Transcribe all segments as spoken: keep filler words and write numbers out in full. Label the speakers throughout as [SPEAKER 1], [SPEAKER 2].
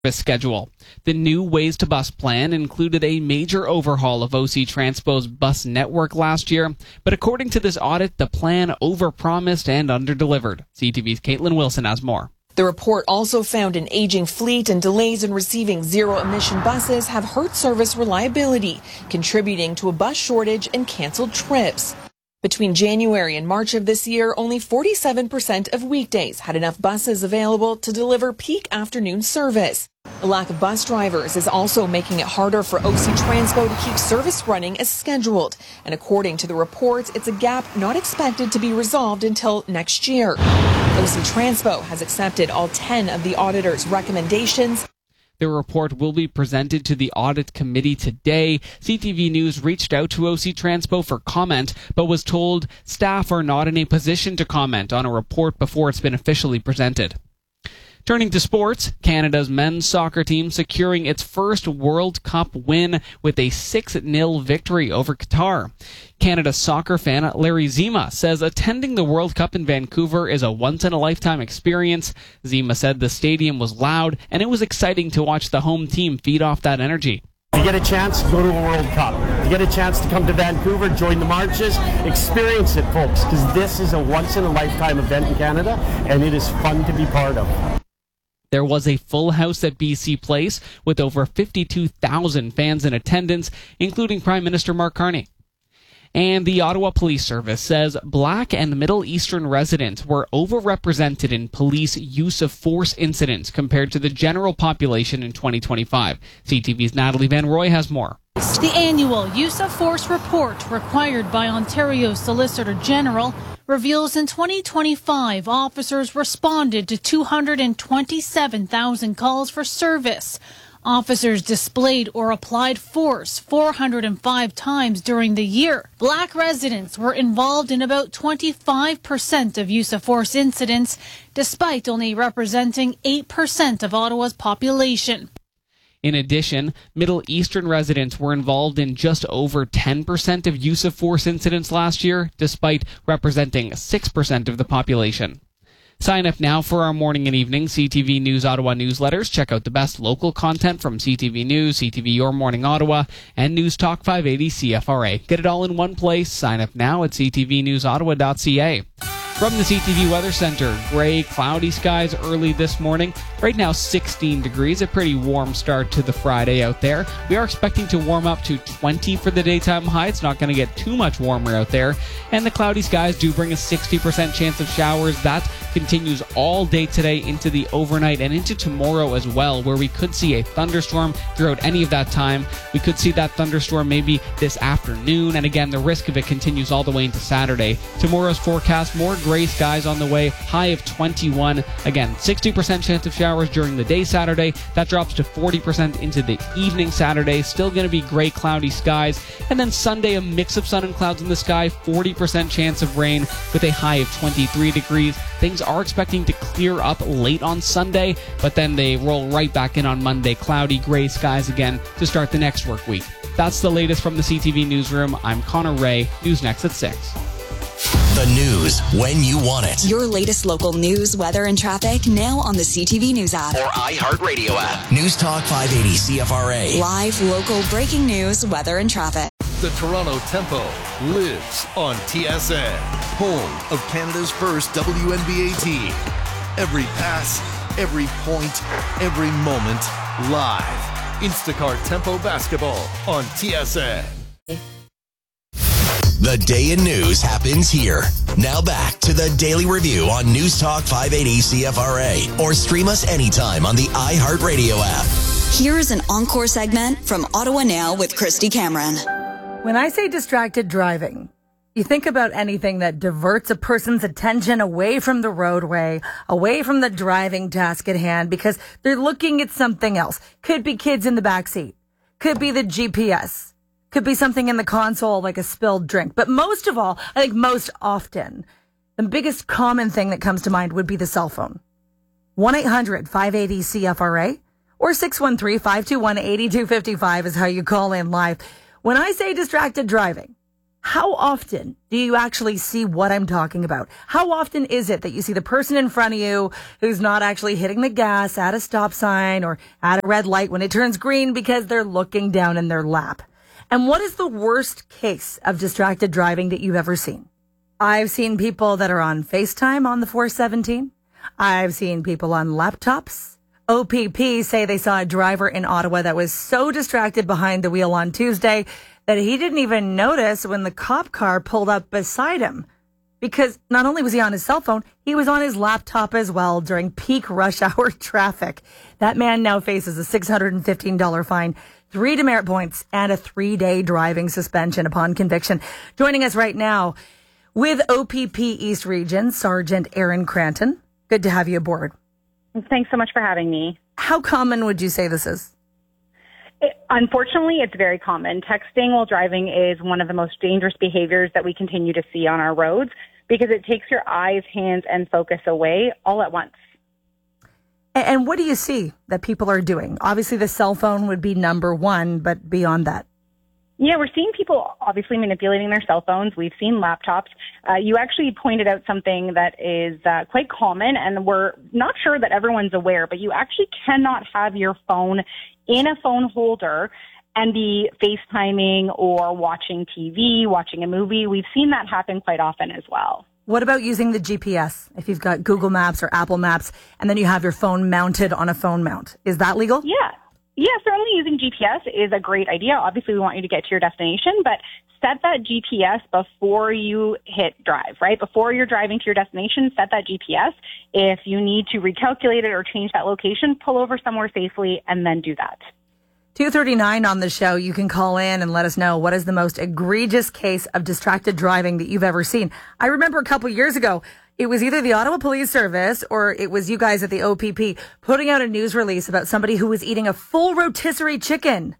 [SPEAKER 1] schedule. The new Ways to Bus plan included a major overhaul of O C Transpo's bus network last year, but according to this audit, the plan overpromised and underdelivered. C T V's Caitlin Wilson has more.
[SPEAKER 2] The report also found an aging fleet and delays in receiving zero-emission buses have hurt service reliability, contributing to a bus shortage and canceled trips. Between January and March of this year, only forty-seven percent of weekdays had enough buses available to deliver peak afternoon service. A lack of bus drivers is also making it harder for O C Transpo to keep service running as scheduled. And according to the report, it's a gap not expected to be resolved until next year. O C Transpo has accepted all ten of the auditor's recommendations.
[SPEAKER 1] The report will be presented to the audit committee today. C T V News reached out to O C Transpo for comment, but was told staff are not in a position to comment on a report before it's been officially presented. Turning to sports, Canada's men's soccer team securing its first World Cup win with a six nil victory over Qatar. Canada soccer fan Larry Zima says attending the World Cup in Vancouver is a once-in-a-lifetime experience. Zima said the stadium was loud and it was exciting to watch the home team feed off that energy.
[SPEAKER 3] If you get a chance, go to a World Cup. If you get a chance to come to Vancouver, join the marches, experience it, folks, because this is a once-in-a-lifetime event in Canada, and it is fun to be part of.
[SPEAKER 1] There was a full house at B C Place with over fifty-two thousand fans in attendance, including Prime Minister Mark Carney. And the Ottawa Police Service says Black and Middle Eastern residents were overrepresented in police use of force incidents compared to the general population in twenty twenty-five. C T V's Natalie Van Roy has more.
[SPEAKER 4] The annual use of force report required by Ontario Solicitor General reveals in twenty twenty-five officers responded to two hundred twenty-seven thousand calls for service. Officers displayed or applied force four hundred five times during the year. Black residents were involved in about twenty-five percent of use of force incidents, despite only representing eight percent of Ottawa's population.
[SPEAKER 1] In addition, Middle Eastern residents were involved in just over ten percent of use of force incidents last year, despite representing six percent of the population. Sign up now for our morning and evening C T V News Ottawa newsletters. Check out the best local content from C T V News, C T V Your Morning Ottawa, and News Talk five eighty C F R A. Get it all in one place. Sign up now at c t v news ottawa dot c a. From the C T V Weather Center, gray, cloudy skies early this morning. Right now, sixteen degrees, a pretty warm start to the Friday out there. We are expecting to warm up to twenty for the daytime high. It's not going to get too much warmer out there. And the cloudy skies do bring a sixty percent chance of showers. That continues all day today into the overnight and into tomorrow as well, where we could see a thunderstorm throughout any of that time. We could see that thunderstorm maybe this afternoon. And again, the risk of it continues all the way into Saturday. Tomorrow's forecast, more gray skies on the way, high of twenty-one. Again, sixty percent chance of showers during the day Saturday. That drops to forty percent into the evening Saturday. Still going to be gray, cloudy skies. And then Sunday, a mix of sun and clouds in the sky, forty percent chance of rain with a high of twenty-three degrees. Things are expecting to clear up late on Sunday, but then they roll right back in on Monday. Cloudy, gray skies again to start the next work week. That's the latest from the C T V Newsroom. I'm Connor Ray. News next at six.
[SPEAKER 5] The news when you want it.
[SPEAKER 6] Your latest local news, weather, and traffic now on the C T V News app
[SPEAKER 5] or iHeartRadio app. News Talk five eighty C F R A.
[SPEAKER 6] Live, local, breaking news, weather, and traffic.
[SPEAKER 7] The Toronto Tempo lives on T S N, home of Canada's first W N B A team. Every pass, every point, every moment, live. Instacart Tempo Basketball on T S N.
[SPEAKER 5] The day in news happens here. Now back to the Daily Review on News Talk five eighty C F R A or stream us anytime on the iHeartRadio app.
[SPEAKER 6] Here's an encore segment from Ottawa Now with Christy Cameron.
[SPEAKER 8] When I say distracted driving, you think about anything that diverts a person's attention away from the roadway, away from the driving task at hand, because they're looking at something else. Could be kids in the backseat. Could be the G P S. Could be something in the console like a spilled drink. But most of all, I think most often, the biggest common thing that comes to mind would be the cell phone. one eight hundred five eighty C F R A or six one three five two one eight two five five is how you call in live. When I say distracted driving, How often do you actually see what I'm talking about? How often is it that you see the person in front of you who's not actually hitting the gas at a stop sign or at a red light when it turns green because they're looking down in their lap? And what is the worst case of distracted driving that you've ever seen? I've seen people that are on FaceTime on the four seventeen. I've seen people on laptops. O P P say they saw a driver in Ottawa that was so distracted behind the wheel on Tuesday that he didn't even notice when the cop car pulled up beside him. Because not only was he on his cell phone, he was on his laptop as well during peak rush hour traffic. That man now faces a six hundred fifteen dollars fine, three demerit points, and a three-day driving suspension upon conviction. Joining us right now with O P P East Region, Sergeant Erin Cranton. Good to have you aboard.
[SPEAKER 9] Thanks so much for having me.
[SPEAKER 8] How common would you say this is?
[SPEAKER 9] It, unfortunately, it's very common. Texting while driving is one of the most dangerous behaviors that we continue to see on our roads because it takes your eyes, hands, and focus away all at once.
[SPEAKER 8] And, and what do you see that people are doing? Obviously, the cell phone would be number one, but beyond that?
[SPEAKER 9] Yeah, we're seeing people obviously manipulating their cell phones. We've seen laptops. Uh, you actually pointed out something that is uh, quite common, and we're not sure that everyone's aware, but you actually cannot have your phone in a phone holder and be FaceTiming or watching T V, watching a movie. We've seen that happen quite often as well.
[SPEAKER 8] What about using the G P S? If you've got Google Maps or Apple Maps, and then you have your phone mounted on a phone mount, is that legal?
[SPEAKER 9] Yeah. Yeah, certainly using G P S is a great idea. Obviously, we want you to get to your destination, but set that G P S before you hit drive, right? Before you're driving to your destination, set that G P S. If you need to recalculate it or change that location, pull over somewhere safely and then do that.
[SPEAKER 8] two thirty-nine on the show. You can call in and let us know what is the most egregious case of distracted driving that you've ever seen. I remember a couple years ago, it was either the Ottawa Police Service or it was you guys at the O P P putting out a news release about somebody who was eating a full rotisserie chicken.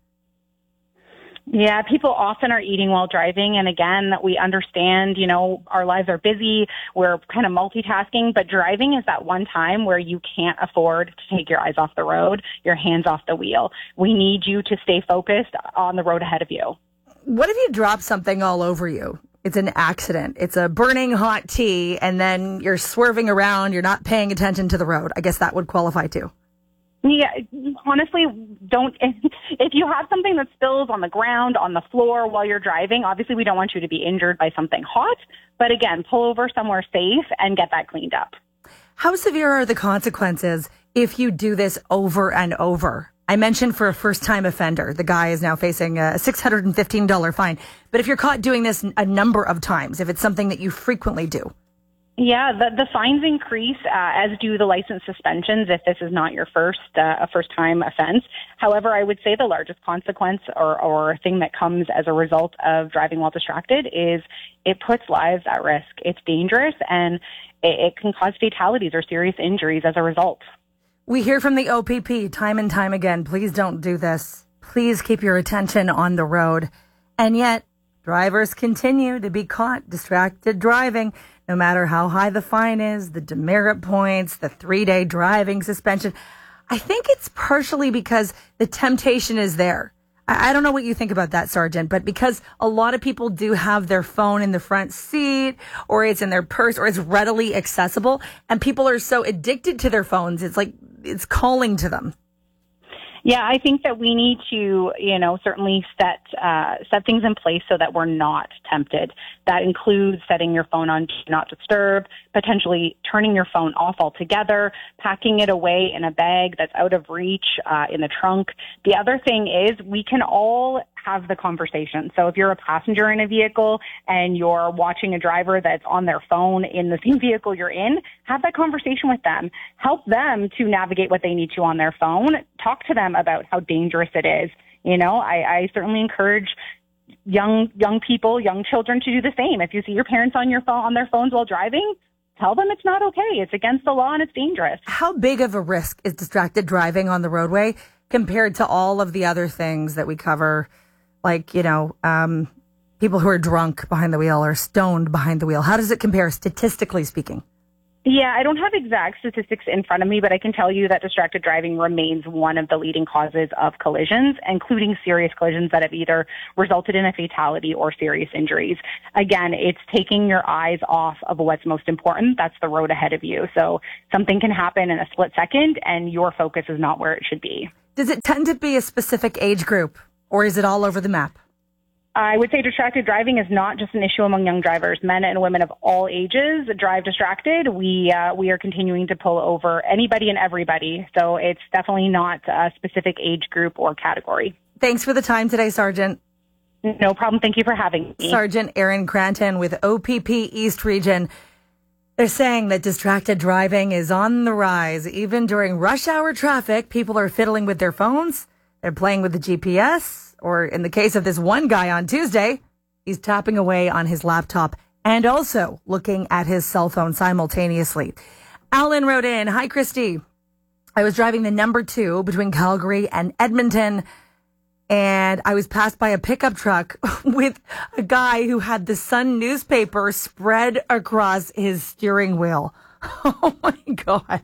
[SPEAKER 9] Yeah, people often are eating while driving. And again, we understand, you know, our lives are busy. We're kind of multitasking, but driving is that one time where you can't afford to take your eyes off the road, your hands off the wheel. We need you to stay focused on the road ahead of you.
[SPEAKER 8] What if you drop something all over you? It's an accident. It's a burning hot tea, and then you're swerving around. You're not paying attention to the road. I guess that would qualify too.
[SPEAKER 9] Yeah, honestly, don't, if you have something that spills on the ground, on the floor while you're driving, obviously we don't want you to be injured by something hot. But again, pull over somewhere safe and get that cleaned up.
[SPEAKER 8] How severe are the consequences if you do this over and over? I mentioned for a first-time offender, the guy is now facing a six hundred fifteen dollars fine. But if you're caught doing this a number of times, if it's something that you frequently do.
[SPEAKER 9] Yeah, the, the fines increase, uh, as do the license suspensions if this is not your first, uh, a first-time offense. However, I would say the largest consequence or, or thing that comes as a result of driving while distracted is it puts lives at risk. It's dangerous, and it, it can cause fatalities or serious injuries as a result.
[SPEAKER 8] We hear from the O P P time and time again, please don't do this. Please keep your attention on the road. And yet, drivers continue to be caught distracted driving, no matter how high the fine is, the demerit points, the three-day driving suspension. I think it's partially because the temptation is there. I don't know what you think about that, Sergeant, but because a lot of people do have their phone in the front seat or it's in their purse or it's readily accessible, and people are so addicted to their phones, it's like it's calling to them.
[SPEAKER 9] Yeah, I think that we need to, you know, certainly set uh, set things in place so that we're not tempted. That includes setting your phone on Do Not Disturb, potentially turning your phone off altogether, packing it away in a bag that's out of reach uh, in the trunk. The other thing is we can all have the conversation. So if you're a passenger in a vehicle and you're watching a driver that's on their phone in the same vehicle you're in, have that conversation with them. Help them to navigate what they need to on their phone. Talk to them about how dangerous it is. You know, I, I certainly encourage young young people, young children to do the same. If you see your parents on your phone on their phones while driving, tell them it's not okay. It's against the law and it's dangerous.
[SPEAKER 8] How big of a risk is distracted driving on the roadway compared to all of the other things that we cover? Like, you know, um, people who are drunk behind the wheel or stoned behind the wheel. How does it compare statistically speaking?
[SPEAKER 9] Yeah, I don't have exact statistics in front of me, but I can tell you that distracted driving remains one of the leading causes of collisions, including serious collisions that have either resulted in a fatality or serious injuries. Again, it's taking your eyes off of what's most important. That's the road ahead of you. So something can happen in a split second, and your focus is not where it should be.
[SPEAKER 8] Does it tend to be a specific age group, or is it all over the map?
[SPEAKER 9] I would say distracted driving is not just an issue among young drivers. Men and women of all ages drive distracted. We uh, we are continuing to pull over anybody and everybody. So it's definitely not a specific age group or category.
[SPEAKER 8] Thanks for the time today, Sergeant.
[SPEAKER 9] No problem. Thank you for having me.
[SPEAKER 8] Sergeant Erin Cranton with O P P East Region. They're saying that distracted driving is on the rise. Even during rush hour traffic, people are fiddling with their phones. They're playing with the G P S. Or in the case of this one guy on Tuesday, he's tapping away on his laptop and also looking at his cell phone simultaneously. Alan wrote in, "Hi, Christy. I was driving the number two between Calgary and Edmonton, and I was passed by a pickup truck with a guy who had the Sun newspaper spread across his steering wheel." Oh, my gosh.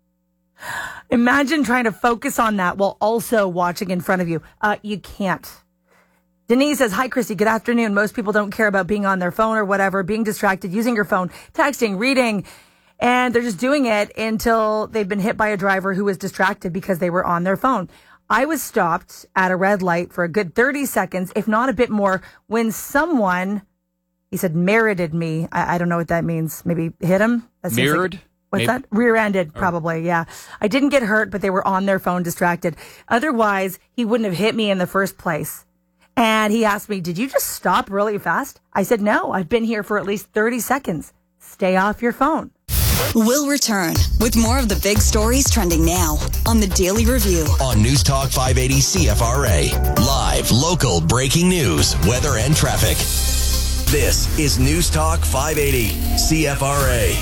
[SPEAKER 8] Imagine trying to focus on that while also watching in front of you. Uh, you can't. Denise says, "Hi, Christy. Good afternoon. Most people don't care about being on their phone or whatever, being distracted, using your phone, texting, reading, and they're just doing it until they've been hit by a driver who was distracted because they were on their phone. I was stopped at a red light for a good thirty seconds, if not a bit more, when someone," he said, "merited me." I, I don't know what that means. Maybe hit him? That
[SPEAKER 10] Mirrored?
[SPEAKER 8] Like, what's
[SPEAKER 10] Maybe.
[SPEAKER 8] that? Rear-ended, probably, yeah. I didn't get hurt, but they were on their phone distracted. Otherwise, he wouldn't have hit me in the first place. And he asked me, "Did you just stop really fast?" I said, "No, I've been here for at least thirty seconds. Stay off your phone."
[SPEAKER 6] We'll return with more of the big stories trending now on the Daily Review.
[SPEAKER 5] On News Talk five eighty C F R A. Live, local, breaking news, weather, and traffic. This is News Talk five eighty C F R A.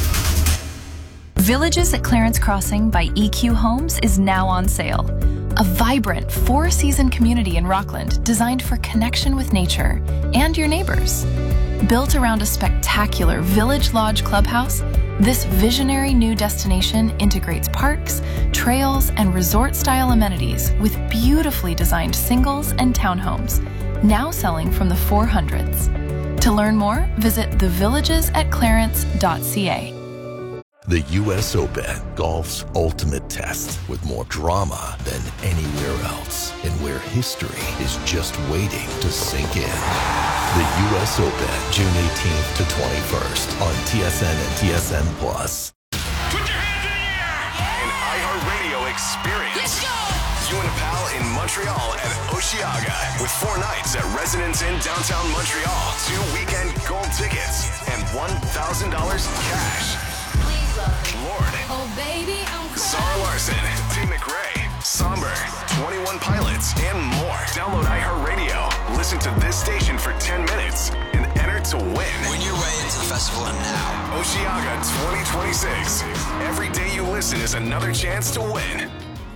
[SPEAKER 11] Villages at Clarence Crossing by E Q Homes is now on sale. A vibrant four-season community in Rockland designed for connection with nature and your neighbors. Built around a spectacular Village Lodge clubhouse, this visionary new destination integrates parks, trails, and resort-style amenities with beautifully designed singles and townhomes, now selling from the four hundreds. To learn more, visit the villages at clarence dot c a.
[SPEAKER 7] The U S Open, golf's ultimate test, with more drama than anywhere else, and where history is just waiting to sink in. The U S Open, June eighteenth to twenty-first on T S N and T S N Plus.
[SPEAKER 12] Put your hands in the air! An iHeartRadio experience. Let's go! You and a pal in Montreal at Osheaga with four nights at Residence Inn downtown Montreal, two weekend gold tickets, and one thousand dollars cash. Lord, oh baby, I'm Sarah Larson, T. McRae, Somber, twenty-one Pilots, and more. Download iHeartRadio, listen to this station for ten minutes, and enter to win. Win your way into the festival now. Osheaga twenty twenty-six. Every day you listen is another chance to win.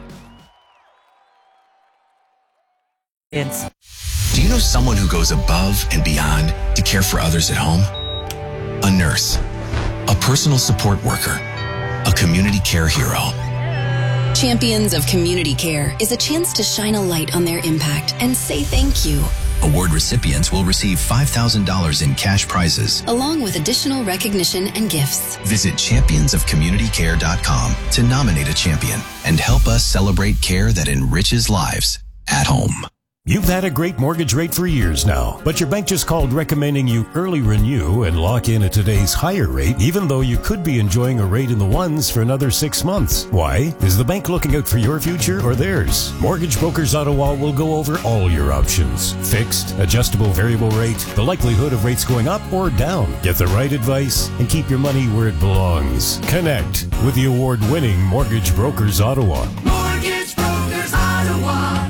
[SPEAKER 13] It's. Do you know someone who goes above and beyond to care for others at home? A nurse, a personal support worker, a community care hero.
[SPEAKER 6] Champions of Community Care is a chance to shine a light on their impact and say thank you.
[SPEAKER 13] Award recipients will receive five thousand dollars in cash prizes,
[SPEAKER 6] along with additional recognition and gifts.
[SPEAKER 13] Visit champions of community care dot com to nominate a champion and help us celebrate care that enriches lives at home.
[SPEAKER 14] You've had a great mortgage rate for years now, but your bank just called recommending you early renew and lock in at today's higher rate, even though you could be enjoying a rate in the ones for another six months. Why? Is the bank looking out for your future or theirs? Mortgage Brokers Ottawa will go over all your options. Fixed, adjustable variable rate, the likelihood of rates going up or down. Get the right advice and keep your money where it belongs. Connect with the award-winning Mortgage Brokers Ottawa.
[SPEAKER 15] Mortgage Brokers Ottawa.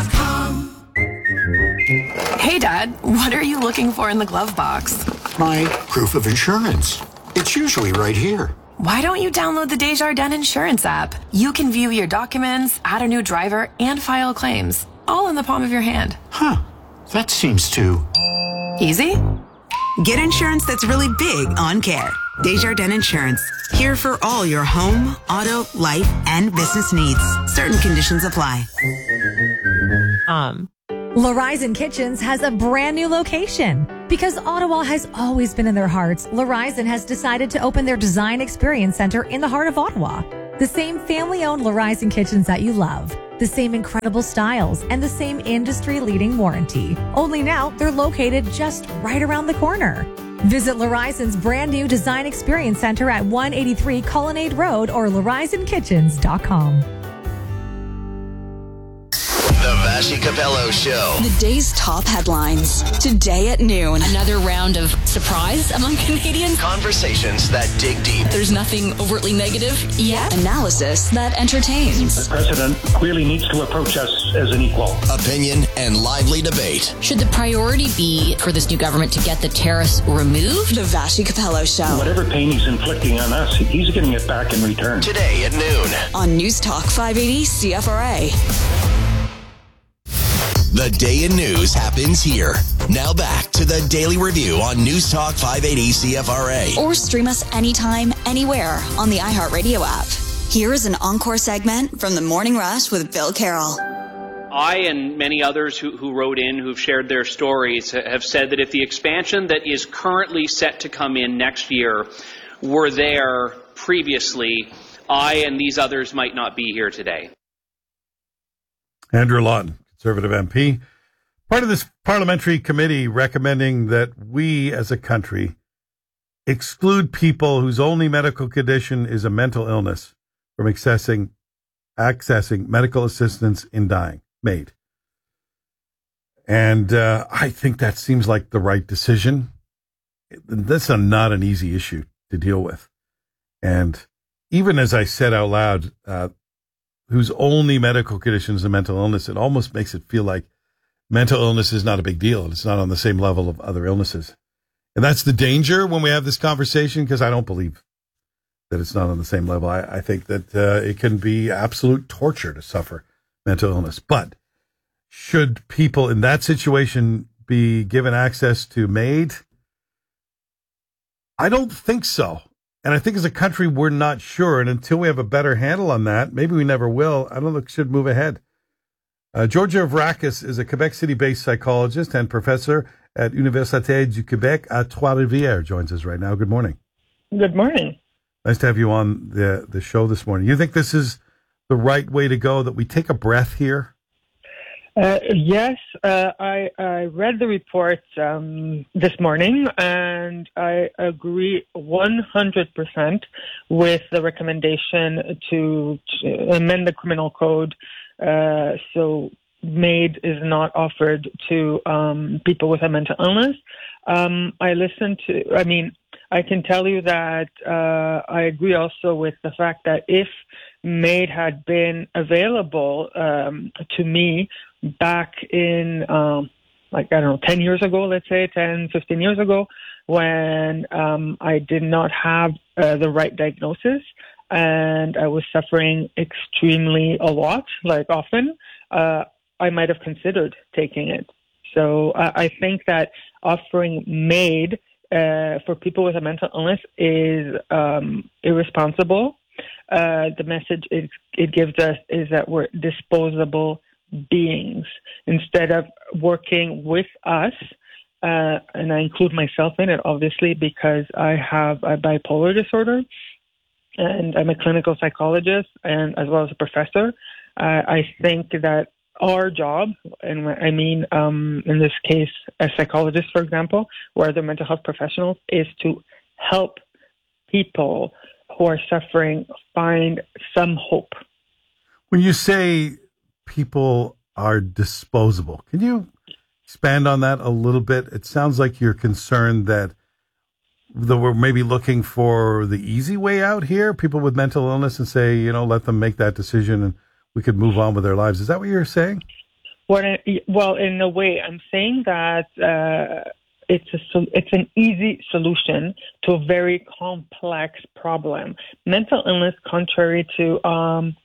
[SPEAKER 16] Hey, Dad, what are you looking for in the glove box?
[SPEAKER 17] My proof of insurance. It's usually right here.
[SPEAKER 16] Why don't you download the Desjardins Insurance app? You can view your documents, add a new driver, and file claims, all in the palm of your hand.
[SPEAKER 17] Huh. That seems too...
[SPEAKER 16] easy?
[SPEAKER 10] Get insurance that's really big on care. Desjardins Insurance. Here for all your home, auto, life, and business needs. Certain conditions apply.
[SPEAKER 18] Um, L'Horizon Kitchens has a brand new location. Because Ottawa has always been in their hearts, L'Horizon has decided to open their Design Experience Center in the heart of Ottawa. The same family-owned L'Horizon Kitchens that you love. The same incredible styles and the same industry-leading warranty. Only now, they're located just right around the corner. Visit L'Horizon's brand new Design Experience Center at one eighty-three Colonnade Road or L'Horizon Kitchens dot com.
[SPEAKER 5] The Vashi Capello Show.
[SPEAKER 6] The day's top headlines. Today at noon. Another round of surprise among Canadians.
[SPEAKER 5] Conversations that dig deep.
[SPEAKER 6] There's nothing overtly negative yet. Analysis that entertains.
[SPEAKER 19] The president clearly needs to approach us as an equal.
[SPEAKER 5] Opinion and lively debate.
[SPEAKER 6] Should the priority be for this new government to get the tariffs removed? The Vashi Capello Show.
[SPEAKER 19] Whatever pain he's inflicting on us, he's getting it back in return.
[SPEAKER 5] Today at noon.
[SPEAKER 6] On News Talk five eighty C F R A.
[SPEAKER 5] The day in news happens here. Now back to the Daily Review on News Talk five eighty C F R A.
[SPEAKER 6] Or stream us anytime, anywhere on the iHeartRadio app. Here is an encore segment from The Morning Rush with Bill Carroll.
[SPEAKER 20] I and many others who, who wrote in, who've shared their stories, have said that if the expansion that is currently set to come in next year were there previously, I and these others might not be here today.
[SPEAKER 21] Andrew Lawton, Conservative M P, part of this parliamentary committee recommending that we as a country exclude people whose only medical condition is a mental illness from accessing, accessing medical assistance in dying, MAID. And uh, I think that seems like the right decision. That's a, not an easy issue to deal with. And even as I said out loud, uh, whose only medical condition is a mental illness, it almost makes it feel like mental illness is not a big deal. It's not on the same level of other illnesses. And that's the danger when we have this conversation, because I don't believe that it's not on the same level. I, I think that uh, it can be absolute torture to suffer mental illness. But should people in that situation be given access to MAID? I don't think so. And I think as a country, we're not sure. And until we have a better handle on that, maybe we never will, I don't think we should move ahead. Uh, Georgia Avrakis is a Quebec City-based psychologist and professor at Université du Québec à Trois-Rivières. Joins us right now. Good morning.
[SPEAKER 22] Good morning.
[SPEAKER 21] Nice to have you on the, the show this morning. You think this is the right way to go, that we take a breath here?
[SPEAKER 22] Uh, yes, uh, I, I read the report um, this morning, and I agree one hundred percent with the recommendation to, to amend the criminal code uh, so MAID is not offered to um, people with a mental illness. Um, I listened to, I mean, I can tell you that uh, I agree also with the fact that if MAID had been available um, to me back in, um, like, I don't know, ten years ago, let's say, ten, fifteen years ago, when um, I did not have uh, the right diagnosis and I was suffering extremely a lot, like often, uh, I might have considered taking it. So uh, I think that offering MAID uh, for people with a mental illness is um, irresponsible. Uh, the message it, it gives us is that we're disposable beings. Instead of working with us, uh, and I include myself in it, obviously, because I have a bipolar disorder, and I'm a clinical psychologist, and as well as a professor. Uh, I think that our job, and I mean, um, in this case, as psychologists, for example, or other mental health professionals, is to help people who are suffering find some hope.
[SPEAKER 21] When you say people are disposable, can you expand on that a little bit? It sounds like you're concerned that, that we're maybe looking for the easy way out here, people with mental illness, and say, you know, let them make that decision and we could move on with their lives. Is that what you're saying?
[SPEAKER 22] Well, well in a way, I'm saying that uh, it's a it's an easy solution to a very complex problem. Mental illness, contrary to um,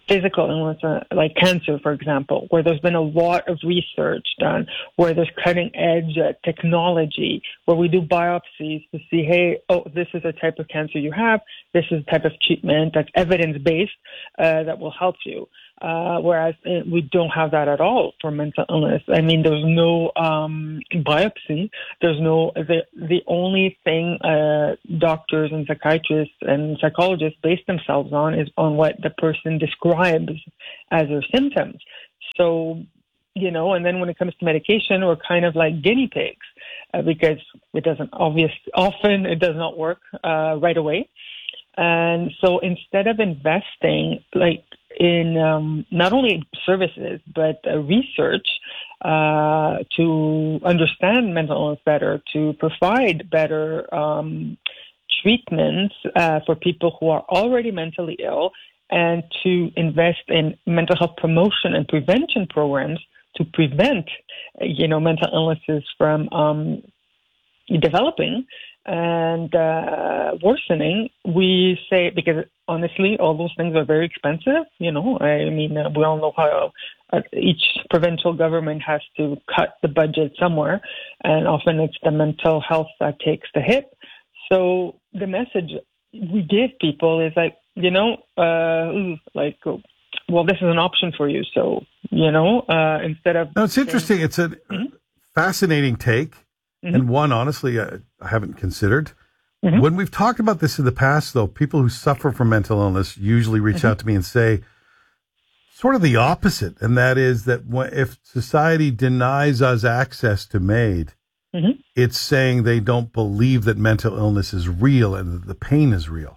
[SPEAKER 22] physical illness, uh, like cancer, for example, where there's been a lot of research done, where there's cutting-edge uh, technology, where we do biopsies to see, hey, oh, this is a type of cancer you have, this is a type of treatment that's evidence-based uh, that will help you. Uh, whereas uh, we don't have that at all for mental illness. I mean, there's no um, biopsy. There's no, the, the only thing uh, doctors and psychiatrists and psychologists base themselves on is on what the person describes as their symptoms. So, you know, and then when it comes to medication, we're kind of like guinea pigs uh, because it doesn't obvious, often it does not work uh, right away. And so instead of investing like in um, not only services but uh, research uh, to understand mental illness better, to provide better um, treatments uh, for people who are already mentally ill, and to invest in mental health promotion and prevention programs to prevent, you know, mental illnesses from um, developing and uh, worsening, we say, because honestly, all those things are very expensive. You know, I mean, uh, we all know how uh, each provincial government has to cut the budget somewhere, and often it's the mental health that takes the hit. So the message we give people is like, you know, uh, like, well, this is an option for you. So, you know, uh, instead of...
[SPEAKER 21] No, it's interesting. It's a mm-hmm. fascinating take. Mm-hmm. And one, honestly, I, I haven't considered. Mm-hmm. When we've talked about this in the past, though, people who suffer from mental illness usually reach mm-hmm. out to me and say sort of the opposite. And that is that when, if society denies us access to MAID, mm-hmm. it's saying they don't believe that mental illness is real and that the pain is real.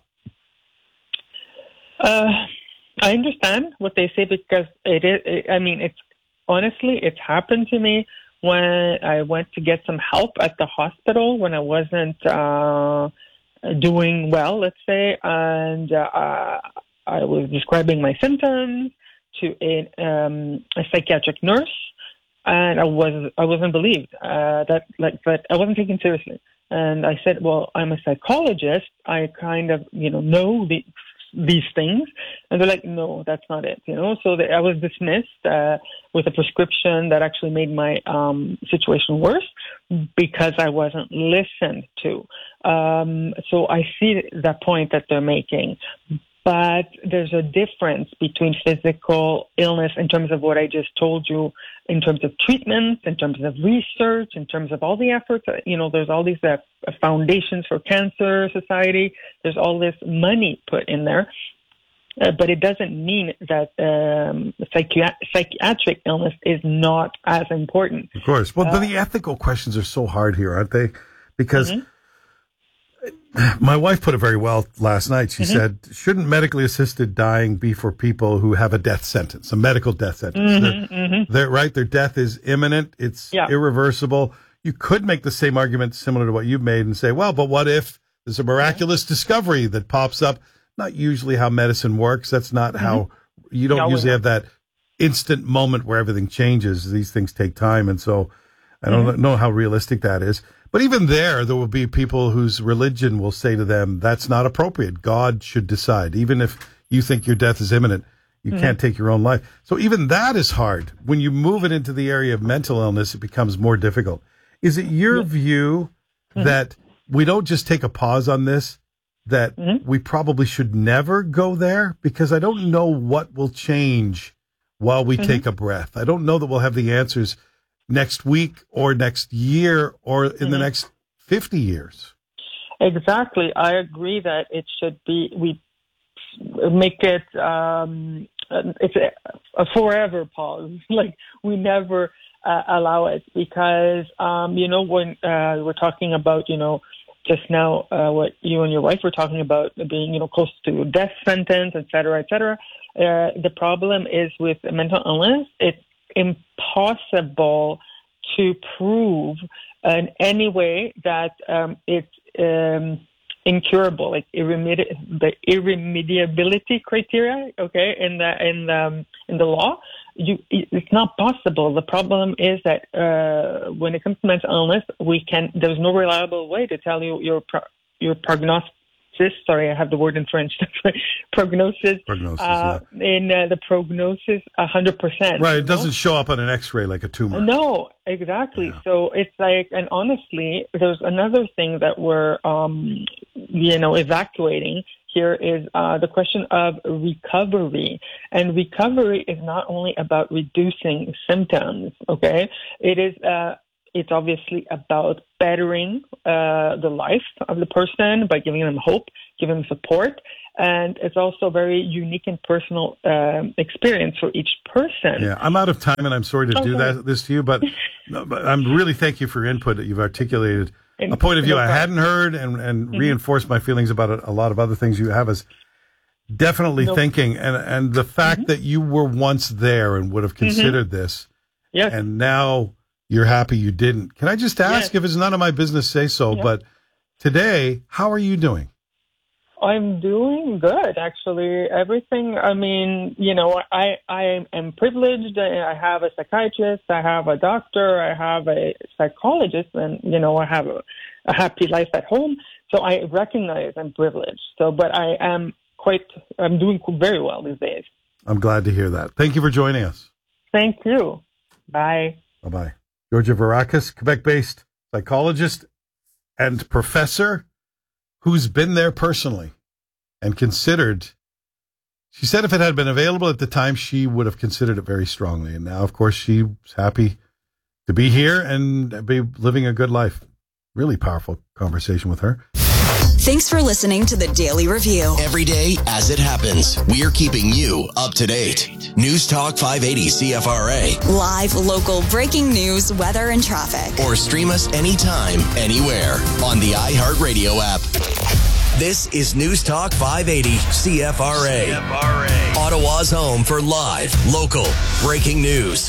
[SPEAKER 22] Uh, I understand what they say because it is, it, I mean, it's honestly, it's happened to me when I went to get some help at the hospital when I wasn't uh, doing well, let's say, and uh, I was describing my symptoms to a, um, a psychiatric nurse, and I was I wasn't believed uh, that like that I wasn't taken seriously. And I said, well, I'm a psychologist. I kind of you know know the. these things, and they're like, no, that's not it, you know. So they, I was dismissed uh, with a prescription that actually made my um, situation worse because I wasn't listened to. Um, so I see that point that they're making, but there's a difference between physical illness in terms of what I just told you, in terms of treatment, in terms of research, in terms of all the efforts. You know, there's all these uh, foundations for Cancer Society. There's all this money put in there. Uh, but it doesn't mean that um, psychi- psychiatric illness is not as important.
[SPEAKER 21] Of course. Well,
[SPEAKER 22] uh,
[SPEAKER 21] but the ethical questions are so hard here, aren't they? Because mm-hmm. my wife put it very well last night. She mm-hmm. said, shouldn't medically assisted dying be for people who have a death sentence, a medical death sentence?
[SPEAKER 22] Mm-hmm,
[SPEAKER 21] they're,
[SPEAKER 22] mm-hmm.
[SPEAKER 21] they're right. Their death is imminent. It's yeah. irreversible. You could make the same argument similar to what you've made and say, well, but what if there's a miraculous mm-hmm. discovery that pops up? Not usually how medicine works. That's not mm-hmm. how you don't no, usually have that instant moment where everything changes. These things take time. And so I don't mm-hmm. know how realistic that is. But even there, there will be people whose religion will say to them, that's not appropriate. God should decide. Even if you think your death is imminent, you mm-hmm. can't take your own life. So even that is hard. When you move it into the area of mental illness, it becomes more difficult. Is it your mm-hmm. view mm-hmm. that we don't just take a pause on this, that mm-hmm. we probably should never go there? Because I don't know what will change while we mm-hmm. take a breath. I don't know that we'll have the answers next week or next year or in mm-hmm. the next fifty years.
[SPEAKER 22] Exactly. I agree that it should be, we make it, um, it's a, a forever pause. Like we never uh, allow it because, um, you know, when uh, we're talking about, you know, just now, uh, what you and your wife were talking about being, you know, close to a death sentence, et cetera, et cetera. Uh, the problem is with mental illness, it's impossible to prove in any way that um, it's um, incurable, like irremedi- the irremediability criteria. Okay, in the in the um, in the law, you it's not possible. The problem is that uh, when it comes to mental illness, we can there's no reliable way to tell you your pro- your prognostic sorry, I have the word in French, prognosis,
[SPEAKER 21] Prognosis,
[SPEAKER 22] uh, in uh, the prognosis, one hundred percent.
[SPEAKER 21] Right. It doesn't show up on an x-ray like a tumor.
[SPEAKER 22] No, exactly. Yeah. So it's like, and honestly, there's another thing that we're, um, you know, evacuating here is uh, the question of recovery. And recovery is not only about reducing symptoms, okay? It is, uh, it's obviously about bettering uh, the life of the person by giving them hope, giving them support. And it's also a very unique and personal um, experience for each person.
[SPEAKER 21] Yeah, I'm out of time, and I'm sorry to
[SPEAKER 22] Okay.
[SPEAKER 21] do that this to you, but, no, but I'm really thank you for your input that you've articulated.
[SPEAKER 22] And-
[SPEAKER 21] A point of view
[SPEAKER 22] no
[SPEAKER 21] I
[SPEAKER 22] problem.
[SPEAKER 21] hadn't heard, and, and
[SPEAKER 22] Mhm.
[SPEAKER 21] reinforced my feelings about a, a lot of other things you have as definitely
[SPEAKER 22] No.
[SPEAKER 21] thinking. And, and the fact
[SPEAKER 22] Mhm.
[SPEAKER 21] that you were once there and would have considered this,
[SPEAKER 22] Yes.
[SPEAKER 21] and now you're happy you didn't. Can I just ask,
[SPEAKER 22] Yes.
[SPEAKER 21] if it's none of my business, say so,
[SPEAKER 22] Yeah.
[SPEAKER 21] but today, how are you doing?
[SPEAKER 22] I'm doing good, actually. Everything, I mean, you know, I, I am privileged. I have a psychiatrist, I have a doctor, I have a psychologist, and, you know, I have a, a happy life at home. So I recognize I'm privileged. So, but I am quite, I'm doing very well these days.
[SPEAKER 21] I'm glad to hear that. Thank you for joining us.
[SPEAKER 22] Thank you. Bye.
[SPEAKER 21] Bye-bye. Georgia Varakis, Quebec-based psychologist and professor who's been there personally and considered, she said if it had been available at the time, she would have considered it very strongly. And now, of course, she's happy to be here and be living a good life. Really powerful conversation with her.
[SPEAKER 6] Thanks for listening to the Daily Review.
[SPEAKER 5] Every day as it happens, we're keeping you up to date. News Talk five eighty C F R A.
[SPEAKER 6] Live, local, breaking news, weather, and traffic.
[SPEAKER 5] Or stream us anytime, anywhere on the iHeartRadio app. This is News Talk five eighty C F R A. C F R A. Ottawa's home for live, local, breaking news.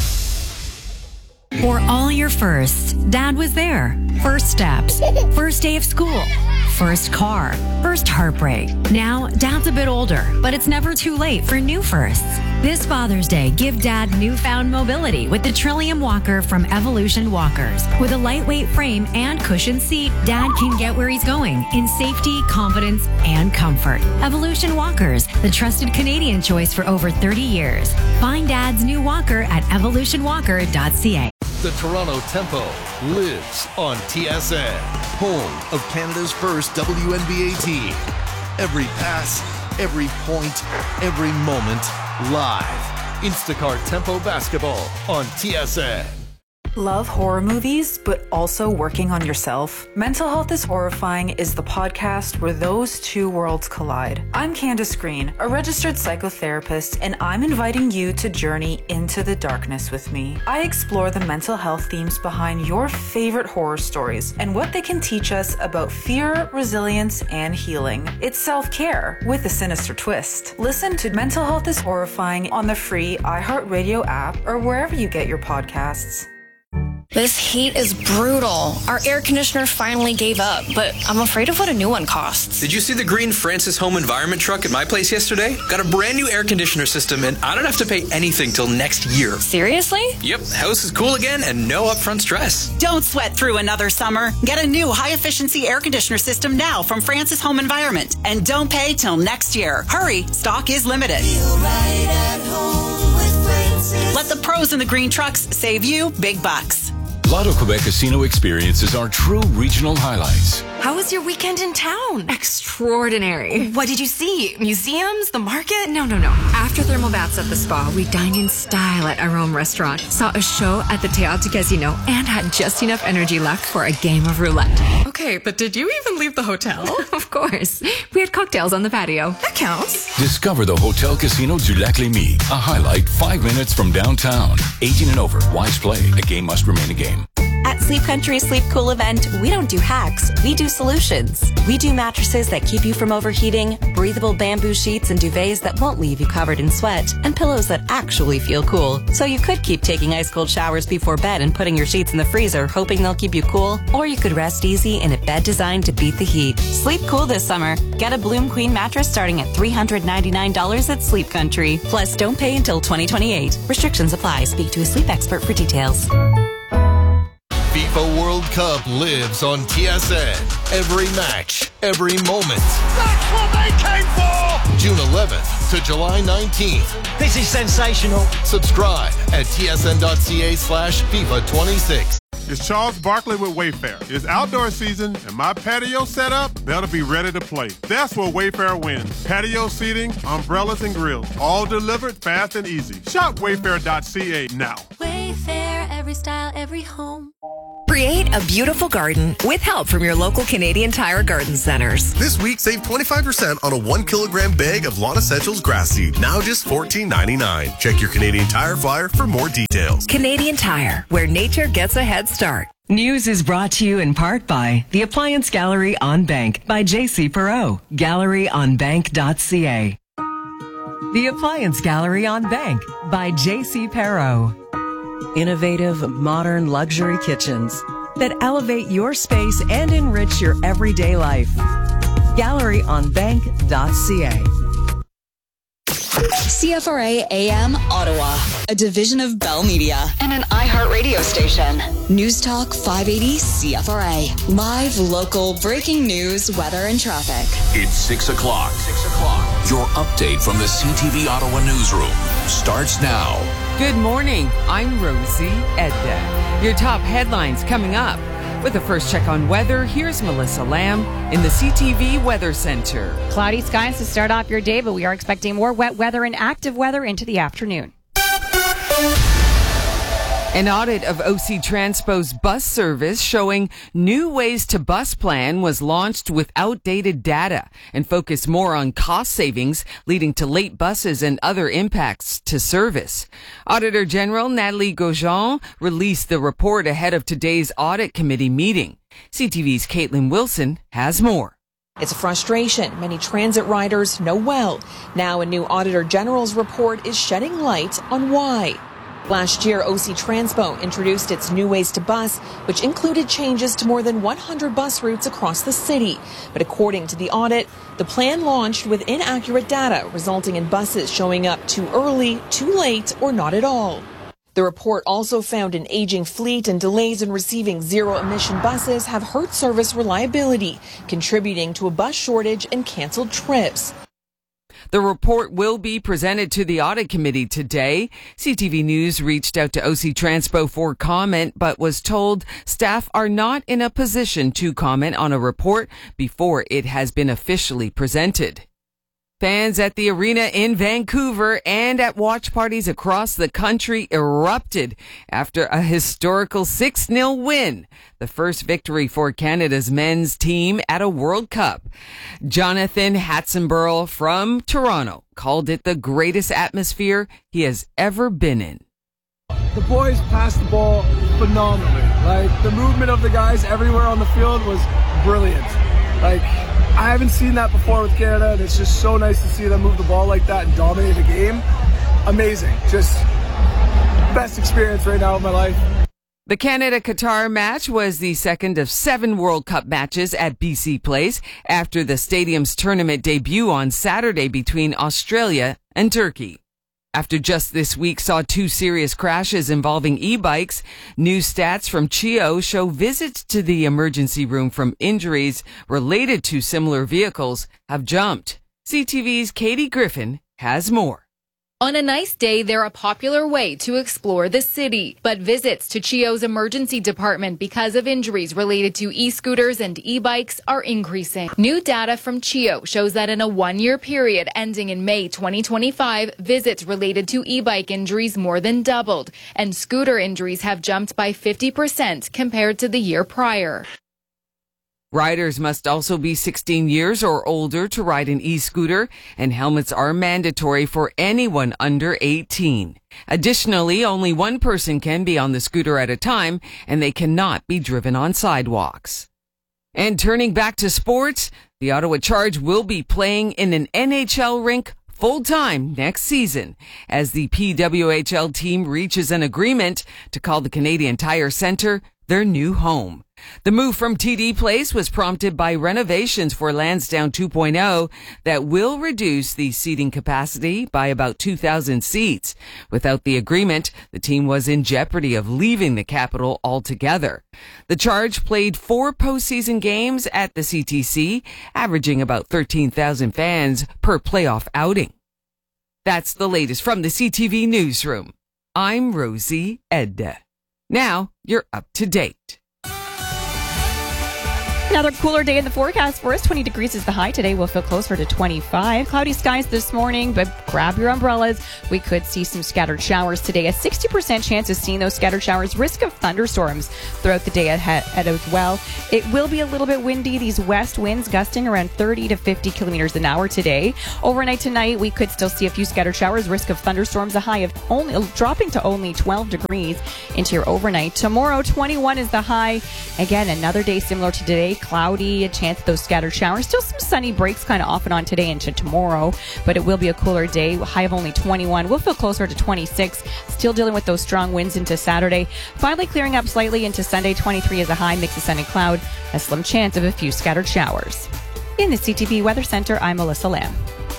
[SPEAKER 2] For all your firsts, Dad was there. First steps, first day of school, first car, first heartbreak. Now, Dad's a bit older, but it's never too late for new firsts. This Father's Day, give Dad newfound mobility with the Trillium Walker from Evolution Walkers. With a lightweight frame and cushioned seat, Dad can get where he's going in safety, confidence, and comfort. Evolution Walkers, the trusted Canadian choice for over thirty years. Find Dad's new walker at evolution walker dot c a.
[SPEAKER 7] The Toronto Tempo lives on T S N, home of Canada's first W N B A team. Every pass, every point, every moment, live. Instacart Tempo Basketball on T S N.
[SPEAKER 3] Love horror movies, but also working on yourself? Mental Health is Horrifying is the podcast where those two worlds collide. I'm Candace Green, a registered psychotherapist, and I'm inviting you to journey into the darkness with me. I explore the mental health themes behind your favorite horror stories and what they can teach us about fear, resilience, and healing. It's self-care with a sinister twist. Listen to Mental Health is Horrifying on the free iHeartRadio app or wherever you get your podcasts.
[SPEAKER 23] This heat is brutal. Our air conditioner finally gave up, but I'm afraid of what a new one costs.
[SPEAKER 24] Did you see the green Francis Home Environment truck at my place yesterday? Got a brand new air conditioner system, and I don't have to pay anything till next year.
[SPEAKER 23] Seriously?
[SPEAKER 24] Yep, house is cool again and no upfront stress.
[SPEAKER 25] Don't sweat through another summer. Get a new high-efficiency air conditioner system now from Francis Home Environment. And don't pay till next year. Hurry, stock is limited.
[SPEAKER 15] Right at home with Francis.
[SPEAKER 25] Let the pros in the green trucks save you big bucks.
[SPEAKER 26] Lotto Quebec Casino experiences are true regional highlights.
[SPEAKER 16] How was your weekend in town? Extraordinary. What did you see? Museums? The market? No, no, no. After thermal baths at the spa, we dined in style at Arome Restaurant, saw a show at the Théâtre Casino, and had just enough energy left for a game of roulette. Okay, but did you even leave the hotel? Of course. We had cocktails on the patio. That counts.
[SPEAKER 26] Discover the Hotel Casino du Lac Lémy, a highlight five minutes from downtown. eighteen and over. Wise play. A game must remain a game.
[SPEAKER 27] At Sleep Country Sleep Cool event, we don't do hacks, we do solutions. We do mattresses that keep you from overheating, breathable bamboo sheets and duvets that won't leave you covered in sweat, and pillows that actually feel cool. So you could keep taking ice cold showers before bed and putting your sheets in the freezer, hoping they'll keep you cool, or you could rest easy in a bed designed to beat the heat. Sleep cool this summer. Get a Bloom Queen mattress starting at three hundred ninety-nine dollars at Sleep Country. Plus, don't pay until twenty twenty-eight. Restrictions apply. Speak to a sleep expert for details.
[SPEAKER 7] FIFA World Cup lives on T S N. Every match, every moment.
[SPEAKER 15] That's what they came for!
[SPEAKER 7] June eleventh to July nineteenth.
[SPEAKER 15] This is sensational.
[SPEAKER 7] Subscribe at tsn.ca slash FIFA 26.
[SPEAKER 1] It's Charles Barkley with Wayfair. It's outdoor season, and my patio setup better be ready to play. That's where Wayfair wins. Patio seating, umbrellas, and grills, all delivered fast and easy. Shop wayfair dot c a now.
[SPEAKER 4] Wayfair, every style, every home.
[SPEAKER 8] Create a beautiful garden with help from your local Canadian Tire Garden Centers.
[SPEAKER 9] This week, save twenty-five percent on a one kilogram bag of Lawn Essentials grass seed. Now just fourteen ninety-nine. Check your Canadian Tire flyer for more details.
[SPEAKER 8] Canadian Tire, where nature gets a head start. News is brought to you in part by the Appliance Gallery on Bank by J C Perot. gallery on bank dot c a. The Appliance Gallery on Bank by J C Perot. Innovative, modern luxury kitchens that elevate your space and enrich your everyday life. gallery on bank dot c a.
[SPEAKER 6] C F R A A M Ottawa, a division of Bell Media and an iHeart radio station. News Talk five eighty C F R A. Live, local, breaking news, weather, and traffic.
[SPEAKER 26] It's six o'clock. Six o'clock. Your update from the C T V Ottawa newsroom starts now.
[SPEAKER 11] Good morning. I'm Rosie Edda. Your top headlines coming up. With a first check on weather, here's Melissa Lamb in the C T V Weather Center.
[SPEAKER 12] Cloudy skies to start off your day, but we are expecting more wet weather and active weather into the afternoon.
[SPEAKER 11] An audit of O C Transpo's bus service showing new ways to bus plan was launched with outdated data and focused more on cost savings, leading to late buses and other impacts to service. Auditor General Natalie Gaujon released the report ahead of today's audit committee meeting. C T V's Caitlin Wilson has more.
[SPEAKER 13] It's a frustration many transit riders know well. Now a new Auditor General's report is shedding light on why. Last year, O C Transpo introduced its New Ways to Bus, which included changes to more than one hundred bus routes across the city. But according to the audit, the plan launched with inaccurate data, resulting in buses showing up too early, too late, or not at all. The report also found an aging fleet and delays in receiving zero-emission buses have hurt service reliability, contributing to a bus shortage and canceled trips.
[SPEAKER 11] The report will be presented to the audit committee today. C T V News reached out to O C Transpo for comment, but was told staff are not in a position to comment on a report before it has been officially presented. Fans at the arena in Vancouver and at watch parties across the country erupted after a historical six nil win, the first victory for Canada's men's team at a World Cup. Jonathan Hatzenberl from Toronto called it the greatest atmosphere he has ever been in.
[SPEAKER 28] The boys passed the ball phenomenally. Like, the movement of the guys everywhere on the field was brilliant. Like, I haven't seen that before with Canada, and it's just so nice to see them move the ball like that and dominate the game. Amazing. Just best experience right now of my life.
[SPEAKER 11] The Canada-Qatar match was the second of seven World Cup matches at B C Place after the stadium's tournament debut on Saturday between Australia and Turkey. After just this week saw two serious crashes involving e-bikes, new stats from C H I O show visits to the emergency room from injuries related to similar vehicles have jumped. C T V's Katie Griffin has more.
[SPEAKER 29] On a nice day, they're a popular way to explore the city, but visits to C H I O's emergency department because of injuries related to e-scooters and e-bikes are increasing. New data from C H I O shows that in a one-year period ending in May twenty twenty-five, visits related to e-bike injuries more than doubled, and scooter injuries have jumped by fifty percent compared to the year prior.
[SPEAKER 11] Riders must also be sixteen years or older to ride an e-scooter, and helmets are mandatory for anyone under eighteen. Additionally, only one person can be on the scooter at a time, and they cannot be driven on sidewalks. And turning back to sports, the Ottawa Charge will be playing in an N H L rink full-time next season as the P W H L team reaches an agreement to call the Canadian Tire Centre their new home. The move from T D Place was prompted by renovations for Lansdowne two point oh that will reduce the seating capacity by about two thousand seats. Without the agreement, the team was in jeopardy of leaving the capital altogether. The Charge played four postseason games at the C T C, averaging about thirteen thousand fans per playoff outing. That's the latest from the C T V Newsroom. I'm Rosie Edda. Now you're up to date.
[SPEAKER 12] Another cooler day in the forecast for us. twenty degrees is the high. Today we'll feel closer to twenty-five. Cloudy skies this morning, but grab your umbrellas. We could see some scattered showers today. A sixty percent chance of seeing those scattered showers. Risk of thunderstorms throughout the day ahead as well. It will be a little bit windy. These west winds gusting around thirty to fifty kilometers an hour today. Overnight tonight, we could still see a few scattered showers. Risk of thunderstorms. A high of only dropping to only twelve degrees into your overnight. Tomorrow, twenty-one is the high. Again, another day similar to today. Cloudy, a chance of those scattered showers. Still some sunny breaks kind of off and on today into tomorrow, but it will be a cooler day. High of only twenty-one. We'll feel closer to twenty-six. Still dealing with those strong winds into Saturday. Finally clearing up slightly into Sunday. twenty-three is a high, mix of sun and cloud. A slim chance of a few scattered showers. In the C T V Weather Center, I'm Melissa Lamb.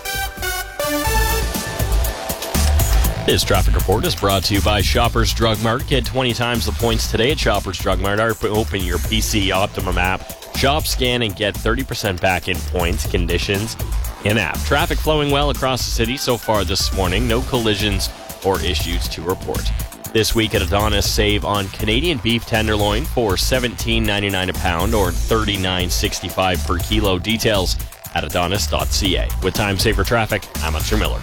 [SPEAKER 5] This traffic report is brought to you by Shoppers Drug Mart. Get twenty times the points today at Shoppers Drug Mart. Open your P C Optimum app, shop, scan, and get thirty percent back in points. Conditions in-app. Traffic flowing well across the city so far this morning. No collisions or issues to report. This week at Adonis, save on Canadian beef tenderloin for seventeen ninety-nine a pound or thirty-nine sixty-five per kilo. Details at adonis dot c a. With time saver traffic, I'm Hunter Miller.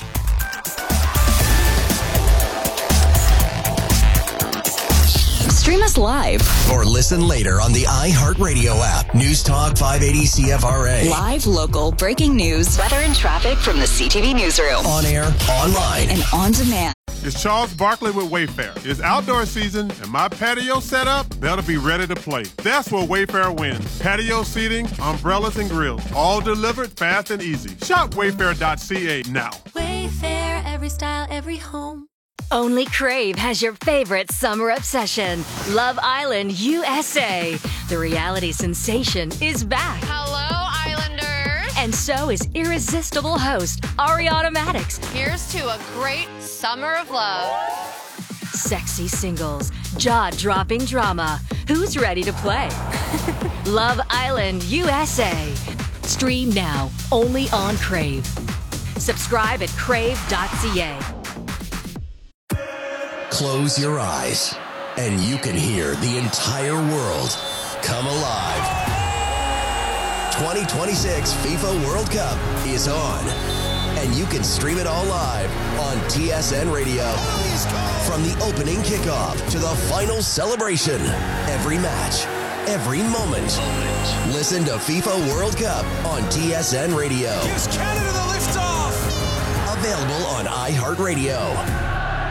[SPEAKER 6] Stream us live
[SPEAKER 10] or listen later on the iHeartRadio app. News Talk five eighty C F R A.
[SPEAKER 6] Live, local, breaking news, weather and traffic from the C T V Newsroom.
[SPEAKER 10] On air, online,
[SPEAKER 6] and on demand.
[SPEAKER 1] It's Charles Barkley with Wayfair. It's outdoor season, and my patio set up, they'll be ready to play. That's where Wayfair wins. Patio seating, umbrellas, and grills, all delivered fast and easy. Shop wayfair dot c a now.
[SPEAKER 4] Wayfair, every style, every home.
[SPEAKER 14] Only Crave has your favorite summer obsession, Love Island U S A. The reality sensation is back.
[SPEAKER 17] Hello, Islanders.
[SPEAKER 14] And so is irresistible host Ariana Maddox.
[SPEAKER 17] Here's to a great summer of love.
[SPEAKER 14] Sexy singles, jaw-dropping drama. Who's ready to play? Love Island U S A. Stream now, only on Crave. Subscribe at crave dot c a.
[SPEAKER 10] Close your eyes, and you can hear the entire world come alive. twenty twenty-six FIFA World Cup is on, and you can stream it all live on T S N Radio. From the opening kickoff to the final celebration, every match, every moment. Listen to FIFA World Cup on T S N Radio.
[SPEAKER 15] Gives Canada the lift off.
[SPEAKER 10] Available on iHeartRadio.